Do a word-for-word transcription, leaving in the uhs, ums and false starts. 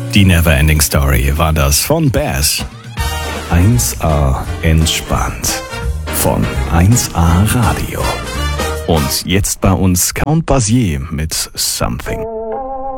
Die Neverending Story war das von Bass. eins A entspannt von eins A Radio. Und jetzt bei uns Count Basie mit Something.